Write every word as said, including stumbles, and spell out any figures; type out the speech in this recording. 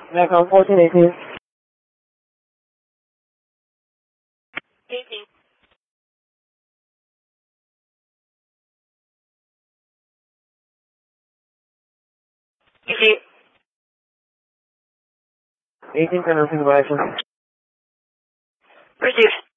Back on fourteen eighteen. eighteen. eighteen. eighteen, turn on supervisor. Received.